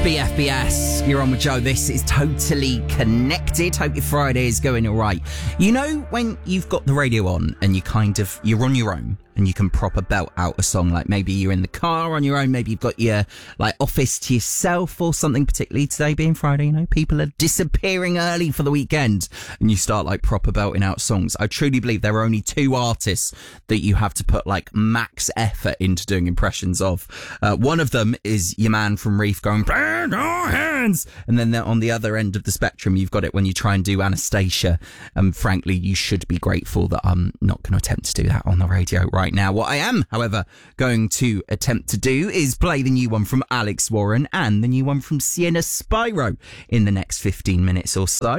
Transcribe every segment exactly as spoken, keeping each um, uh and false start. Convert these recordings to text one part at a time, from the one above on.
B F B S. You're on with Joe. This is Totally Connected. Hope your Friday is going all right. You know when you've got the radio on and you kind of, you're on your own and you can proper belt out a song, like maybe you're in the car on your own, maybe you've got your like office to yourself or something, particularly today being Friday, you know, people are disappearing early for the weekend and you start like proper belting out songs. I truly believe there are only two artists that you have to put like max effort into doing impressions of. Uh, one of them is your man from Reef going, "Plant our hands," and then on the other end of the spectrum, you've got it when you try and do Anastacia. And frankly, you should be grateful that I'm not going to attempt to do that on the radio right now. What I am, however, going to attempt to do is play the new one from Alex Warren and the new one from Sienna Spyro in the next fifteen minutes or so.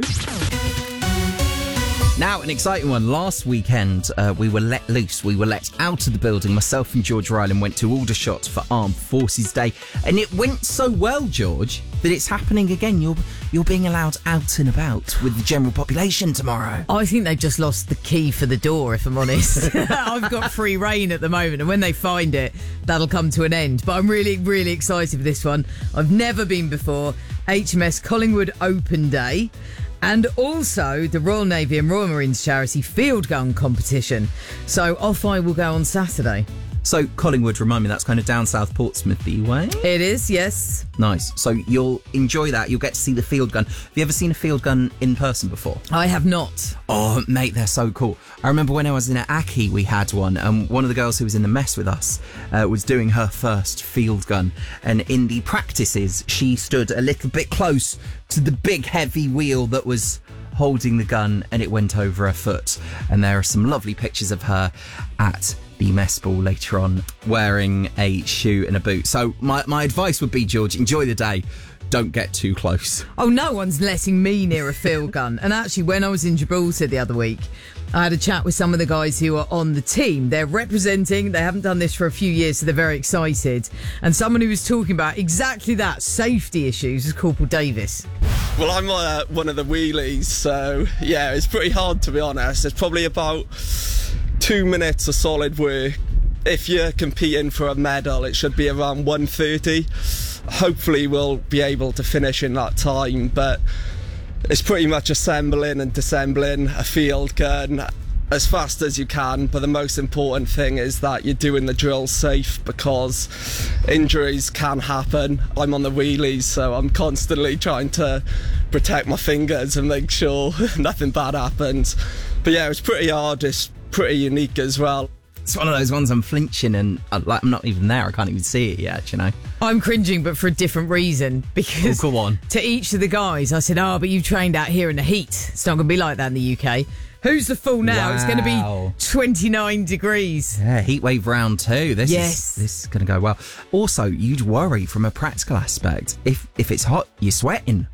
Now, an exciting one. Last weekend, uh, we were let loose. We were let out of the building. Myself and George Ryland went to Aldershot for Armed Forces Day. And it went so well, George, that it's happening again. You're you're being allowed out and about with the general population tomorrow. I think they've just lost the key for the door, if I'm honest. I've got free reign at the moment, and when they find it, that'll come to an end. But I'm really, really excited for this one. I've never been before. H M S Collingwood Open Day. And also the Royal Navy and Royal Marines charity field gun competition. So off I will go on Saturday. So Collingwood, remind me, that's kind of down south Portsmouth-y way? It is, yes. Nice. So you'll enjoy that. You'll get to see the field gun. Have you ever seen a field gun in person before? I have not. Oh, mate, they're so cool. I remember when I was in Aki, we had one, and one of the girls who was in the mess with us uh, was doing her first field gun. And in the practices, she stood a little bit close to the big heavy wheel that was holding the gun, and it went over her foot. And there are some lovely pictures of her at the mess ball later on wearing a shoe and a boot. So my, my advice would be, George, enjoy the day. Don't get too close. Oh, no one's letting me near a field gun. And actually, when I was in Gibraltar the other week, I had a chat with some of the guys who are on the team. They're representing. They haven't done this for a few years, so they're very excited. And someone who was talking about exactly that, safety issues, is Corporal Davis. Well, I'm uh, one of the wheelies, so yeah, it's pretty hard, to be honest. It's probably about two minutes of solid work. If you're competing for a medal, it should be around one thirty. Hopefully we'll be able to finish in that time, but it's pretty much assembling and disassembling a field gun as fast as you can. But the most important thing is that you're doing the drill safe, because injuries can happen. I'm on the wheelies, so I'm constantly trying to protect my fingers and make sure nothing bad happens. But yeah, it's pretty hard. It's pretty unique as well. It's one of those ones I'm flinching and uh, like I'm not even there. I can't even see it yet, you know. I'm cringing, but for a different reason. Because oh, go on. To each of the guys, I said, oh, but you've trained out here in the heat. It's not going to be like that in the U K. Who's the fool now? Wow. It's going to be twenty-nine degrees. Yeah, heat wave round two. This yes. is this is going to go well. Also, you'd worry from a practical aspect, if if it's hot, you're sweating.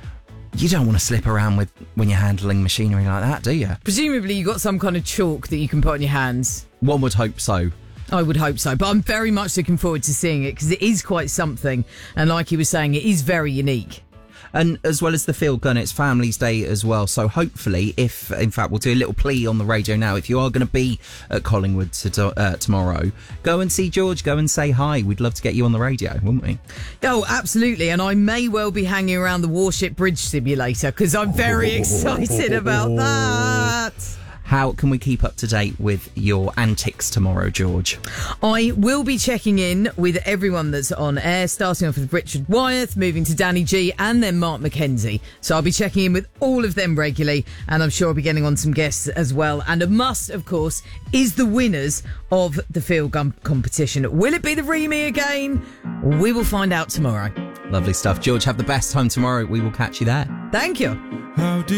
You don't want to slip around with when you're handling machinery like that, do you? Presumably you got some kind of chalk that you can put on your hands. One would hope so. I would hope so, but I'm very much looking forward to seeing it, because it is quite something. And like he was saying, it is very unique. And as well as the field gun, it's Families Day as well. So hopefully, if, in fact, we'll do a little plea on the radio now. If you are going to be at Collingwood to, uh, tomorrow, go and see George, go and say hi. We'd love to get you on the radio, wouldn't we? Oh, absolutely. And I may well be hanging around the Warship Bridge Simulator, because I'm very excited about that. How can we keep up to date with your antics tomorrow, George? I will be checking in with everyone that's on air, starting off with Richard Wyeth, moving to Danny G, and then Mark McKenzie. So I'll be checking in with all of them regularly, and I'm sure I'll be getting on some guests as well. And a must, of course, is the winners of the field gun competition. Will it be the Remy again? We will find out tomorrow. Lovely stuff. George, have the best time tomorrow. We will catch you there. Thank you. How do